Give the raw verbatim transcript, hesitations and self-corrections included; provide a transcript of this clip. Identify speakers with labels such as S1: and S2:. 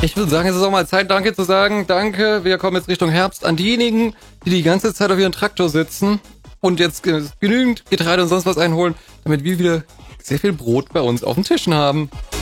S1: Ich würde sagen, es ist auch mal Zeit, Danke zu sagen. Danke, wir kommen jetzt Richtung Herbst an diejenigen, die die ganze Zeit auf ihren Traktor sitzen und jetzt genügend Getreide und sonst was einholen, damit wir wieder sehr viel Brot bei uns auf den Tischen haben.